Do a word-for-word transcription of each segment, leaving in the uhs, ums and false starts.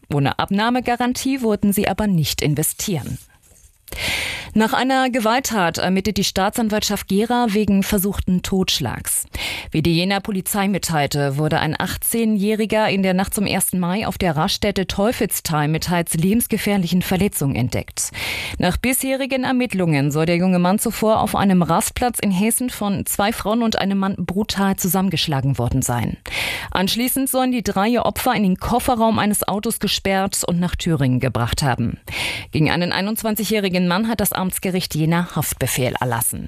Ohne Abnahmegarantie wollten sie aber nicht investieren. Nach einer Gewalttat ermittelt die Staatsanwaltschaft Gera wegen versuchten Totschlags. Wie die Jenaer Polizei mitteilte, wurde ein achtzehnjähriger in der Nacht zum ersten Mai auf der Raststätte Teufelstal mit teils lebensgefährlichen Verletzungen entdeckt. Nach bisherigen Ermittlungen soll der junge Mann zuvor auf einem Rastplatz in Hessen von zwei Frauen und einem Mann brutal zusammengeschlagen worden sein. Anschließend sollen die drei Opfer in den Kofferraum eines Autos gesperrt und nach Thüringen gebracht haben. Gegen einen einundzwanzigjährigen Mann hat das Amtsgericht Jena Haftbefehl erlassen.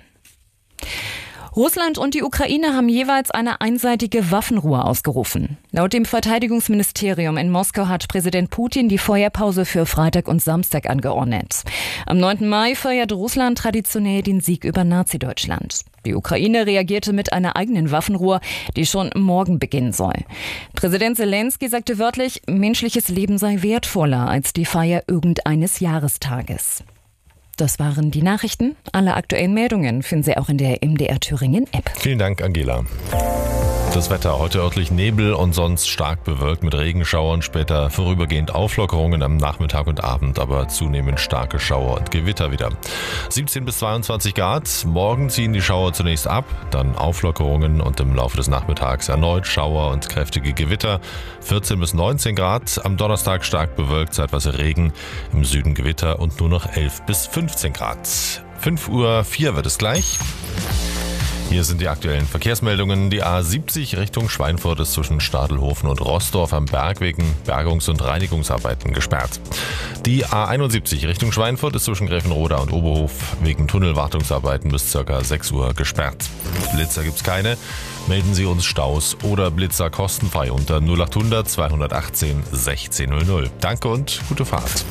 Russland und die Ukraine haben jeweils eine einseitige Waffenruhe ausgerufen. Laut dem Verteidigungsministerium in Moskau hat Präsident Putin die Feuerpause für Freitag und Samstag angeordnet. Am neunten Mai feiert Russland traditionell den Sieg über Nazi-Deutschland. Die Ukraine reagierte mit einer eigenen Waffenruhe, die schon morgen beginnen soll. Präsident Zelensky sagte wörtlich, menschliches Leben sei wertvoller als die Feier irgendeines Jahrestages. Das waren die Nachrichten. Alle aktuellen Meldungen finden Sie auch in der M D R Thüringen App. Vielen Dank, Angela. Das Wetter heute örtlich Nebel und sonst stark bewölkt mit Regenschauern, später vorübergehend Auflockerungen am Nachmittag und Abend, aber zunehmend starke Schauer und Gewitter wieder. siebzehn bis zweiundzwanzig Grad, morgen ziehen die Schauer zunächst ab, dann Auflockerungen und im Laufe des Nachmittags erneut Schauer und kräftige Gewitter. vierzehn bis neunzehn Grad, am Donnerstag stark bewölkt, zeitweise Regen, im Süden Gewitter und nur noch elf bis fünfzehn Grad. fünf Uhr vier wird es gleich. Hier sind die aktuellen Verkehrsmeldungen. Die A siebzig Richtung Schweinfurt ist zwischen Stadelhofen und Rossdorf am Berg wegen Bergungs- und Reinigungsarbeiten gesperrt. Die A einundsiebzig Richtung Schweinfurt ist zwischen Gräfenroda und Oberhof wegen Tunnelwartungsarbeiten bis ca. sechs Uhr gesperrt. Blitzer gibt's keine. Melden Sie uns Staus oder Blitzer kostenfrei unter null achthundert zweihundertachtzehn sechzehnhundert. Danke und gute Fahrt.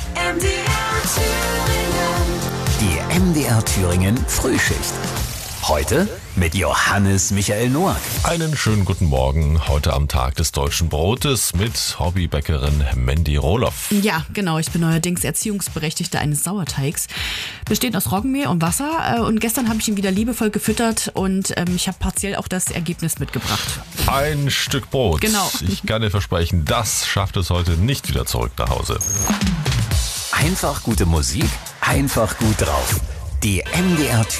Die M D R Thüringen Frühschicht. Heute mit Johannes Michael Noack. Einen schönen guten Morgen, heute am Tag des Deutschen Brotes mit Hobbybäckerin Mandy Rohloff. Ja, genau, ich bin neuerdings Erziehungsberechtigte eines Sauerteigs. Besteht aus Roggenmehl und Wasser und gestern habe ich ihn wieder liebevoll gefüttert und ähm, ich habe partiell auch das Ergebnis mitgebracht. Ein Stück Brot. Genau. Ich kann dir versprechen, das schafft es heute nicht wieder zurück nach Hause. Einfach gute Musik, einfach gut drauf. Die M D R